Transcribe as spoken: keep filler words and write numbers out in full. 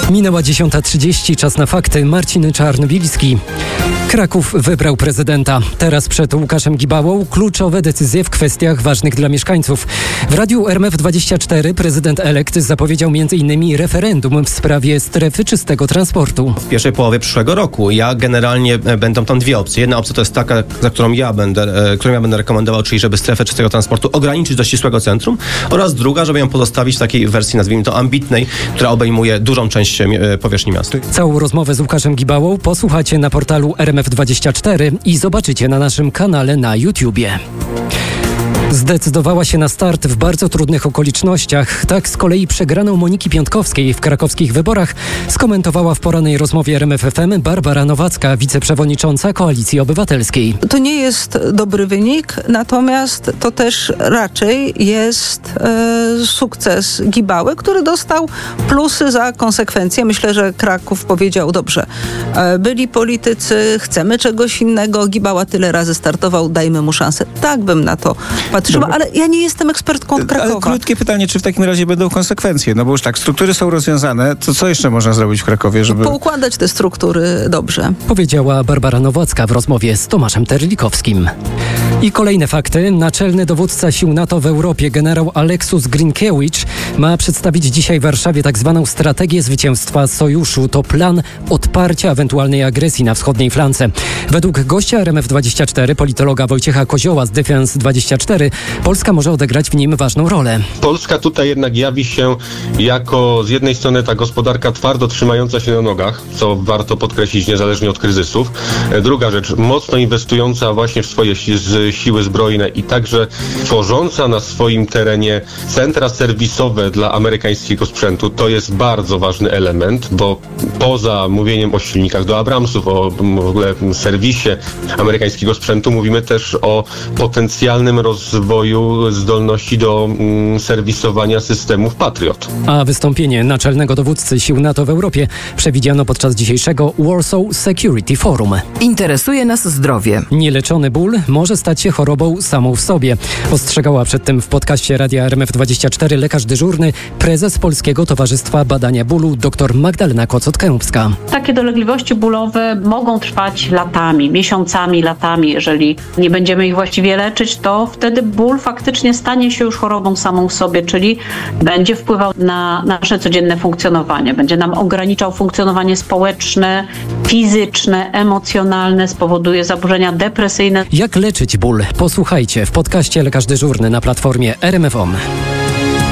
Minęła dziesiąta trzydzieści, czas na fakty. Marcin Czarnowilski. Kraków wybrał prezydenta. Teraz przed Łukaszem Gibałą kluczowe decyzje w kwestiach ważnych dla mieszkańców. W Radiu R M F dwadzieścia cztery prezydent elekt zapowiedział między innymi referendum w sprawie strefy czystego transportu. W pierwszej połowie przyszłego roku. Ja generalnie będą tam dwie opcje. Jedna opcja to jest taka, za którą ja będę, którą ja będę rekomendował, czyli żeby strefę czystego transportu ograniczyć do ścisłego centrum, oraz druga, żeby ją pozostawić w takiej wersji, nazwijmy to ambitnej, która obejmuje dużą część powierzchni miasta. Całą rozmowę z Łukaszem Gibałą posłuchacie na portalu R M F dwadzieścia cztery i zobaczycie na naszym kanale na YouTubie. Zdecydowała się na start w bardzo trudnych okolicznościach. Tak z kolei przegraną Moniki Piątkowskiej w krakowskich wyborach skomentowała w porannej rozmowie R M F F M Barbara Nowacka, wiceprzewodnicząca Koalicji Obywatelskiej. To nie jest dobry wynik, natomiast to też raczej jest e, sukces Gibały, który dostał plusy za konsekwencje. Myślę, że Kraków powiedział dobrze. E, byli politycy, chcemy czegoś innego. Gibała tyle razy startował, dajmy mu szansę. Tak bym na to patrzyła, ale ja nie jestem ekspertką od Krakowa. Ale krótkie pytanie, czy w takim razie będą konsekwencje? No bo już tak, struktury są rozwiązane, to co jeszcze można zrobić w Krakowie, żeby... Poukładać te struktury dobrze. Powiedziała Barbara Nowacka w rozmowie z Tomaszem Terlikowskim. I kolejne fakty. Naczelny dowódca sił NATO w Europie, generał Aleksus Grinkiewicz, ma przedstawić dzisiaj w Warszawie tak zwaną strategię zwycięstwa sojuszu. To plan odparcia ewentualnej agresji na wschodniej flance. Według gościa R M F dwadzieścia cztery, politologa Wojciecha Kozioła z Defense dwadzieścia cztery, Polska może odegrać w nim ważną rolę. Polska tutaj jednak jawi się jako z jednej strony ta gospodarka twardo trzymająca się na nogach, co warto podkreślić niezależnie od kryzysów. Druga rzecz, mocno inwestująca właśnie w swoje si- siły zbrojne i także tworząca na swoim terenie centra serwisowe dla amerykańskiego sprzętu. To jest bardzo ważny element, bo poza mówieniem o silnikach do Abramsów, o w ogóle serwisie amerykańskiego sprzętu, mówimy też o potencjalnym rozwoju zdolności do mm, serwisowania systemów Patriot. A wystąpienie naczelnego dowódcy sił NATO w Europie przewidziano podczas dzisiejszego Warsaw Security Forum. Interesuje nas zdrowie. Nieleczony ból może stać się chorobą samą w sobie. Ostrzegała przed tym w podcaście Radia R M F dwadzieścia cztery lekarz dyżurny, prezes Polskiego Towarzystwa Badania Bólu dr Magdalena Kłocot-Kępska. Takie dolegliwości bólowe mogą trwać latami, miesiącami, latami. Jeżeli nie będziemy ich właściwie leczyć, to wtedy ból faktycznie stanie się już chorobą samą w sobie, czyli będzie wpływał na nasze codzienne funkcjonowanie. Będzie nam ograniczał funkcjonowanie społeczne, fizyczne, emocjonalne, spowoduje zaburzenia depresyjne. Jak leczyć ból? Posłuchajcie w podcaście Lekarz Dyżurny na platformie R M F O M.